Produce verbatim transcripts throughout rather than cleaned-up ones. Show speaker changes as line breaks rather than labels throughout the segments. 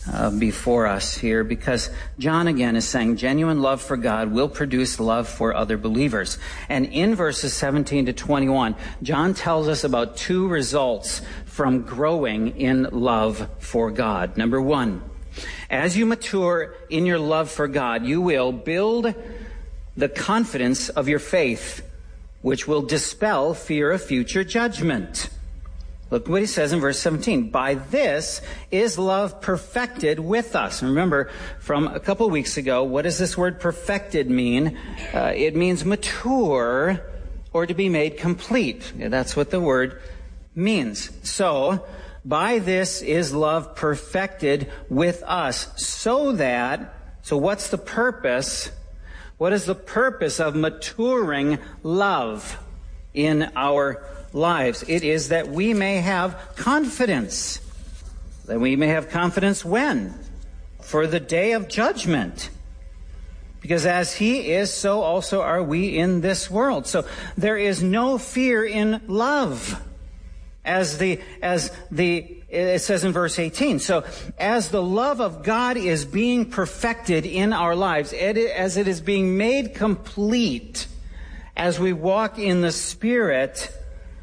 uh, before us here, because John again is saying genuine love for God will produce love for other believers. And in verses seventeen to twenty-one, John tells us about two results from growing in love for God. Number one, as you mature in your love for God, you will build the confidence of your faith, which will dispel fear of future judgment. Look what he says in verse seventeen. By this is love perfected with us. Remember, from a couple of weeks ago, what does this word perfected mean? Uh, it means mature or to be made complete. That's what the word means. So, by this is love perfected with us, so that, so what's the purpose? What is the purpose of maturing love in our lives? It is that we may have confidence. That we may have confidence when? For the day of judgment. Because as he is, so also are we in this world. So there is no fear in love. As the, as the, it says in verse eighteen. So as the love of God is being perfected in our lives, as it is being made complete, as we walk in the Spirit,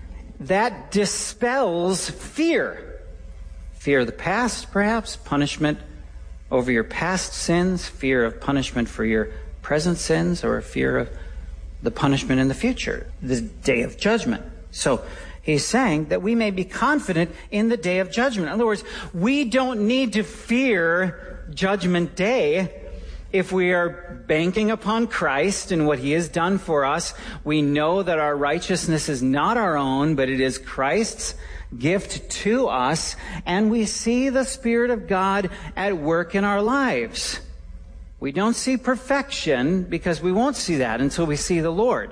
that dispels fear. Fear of the past, perhaps, punishment over your past sins, fear of punishment for your present sins, or fear of the punishment in the future, the day of judgment. So he's saying that we may be confident in the day of judgment. In other words, we don't need to fear Judgment Day if we are banking upon Christ and what he has done for us. We know that our righteousness is not our own, but it is Christ's gift to us, and we see the Spirit of God at work in our lives. We don't see perfection because we won't see that until we see the Lord.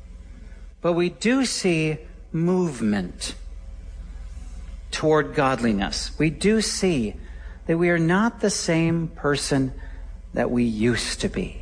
But we do see movement toward godliness. We do see that we are not the same person that we used to be.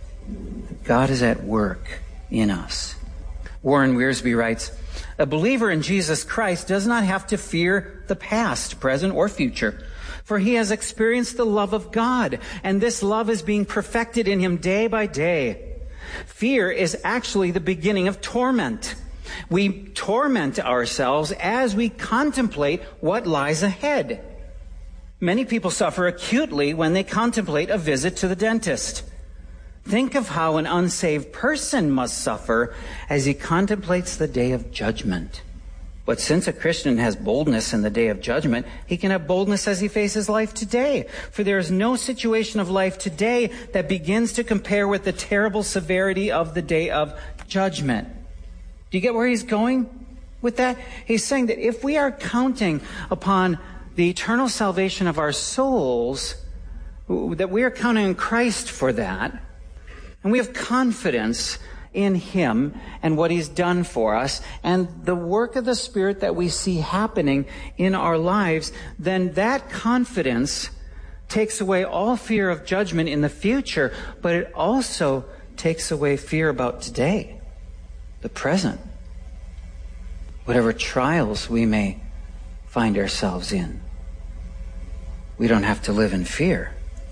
God is at work in us. Warren Wiersbe writes, a believer in Jesus Christ does not have to fear the past, present, or future, for he has experienced the love of God, and this love is being perfected in him day by day. Fear is actually the beginning of torment. We torment ourselves as we contemplate what lies ahead. Many people suffer acutely when they contemplate a visit to the dentist. Think of how an unsaved person must suffer as he contemplates the day of judgment. But since a Christian has boldness in the day of judgment, he can have boldness as he faces life today. For there is no situation of life today that begins to compare with the terrible severity of the day of judgment. Do you get where he's going with that? He's saying that if we are counting upon the eternal salvation of our souls, that we are counting on Christ for that, and we have confidence in him and what he's done for us, and the work of the Spirit that we see happening in our lives, then that confidence takes away all fear of judgment in the future, but it also takes away fear about today, the present, whatever trials we may find ourselves in. We don't have to live in fear.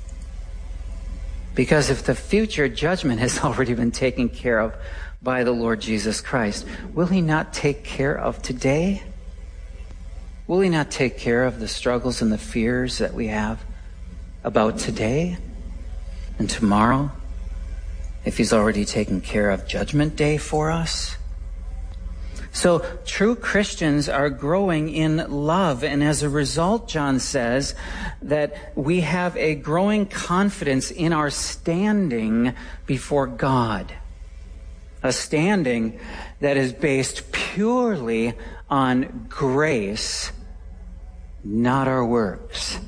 Because if the future judgment has already been taken care of by the Lord Jesus Christ, will he not take care of today? Will he not take care of the struggles and the fears that we have about today and tomorrow, if he's already taken care of Judgment Day for us? So true Christians are growing in love, and as a result, John says that we have a growing confidence in our standing before God. A standing that is based purely on grace, not our works.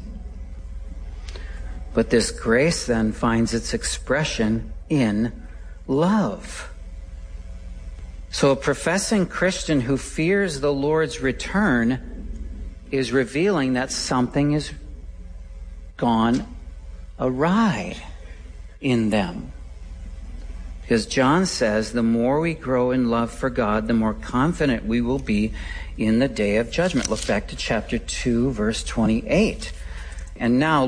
But this grace then finds its expression in love. So a professing Christian who fears the Lord's return is revealing that something is gone awry in them. Because John says the more we grow in love for God, the more confident we will be in the day of judgment. Look back to chapter two, verse twenty-eight. And now